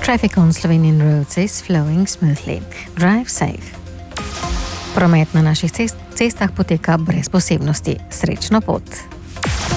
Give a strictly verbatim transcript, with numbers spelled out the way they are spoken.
Traffic on Slovenian roads is flowing smoothly. Drive safe. Promet na naših cest, cestah poteka brez posebnosti. Srečno pot!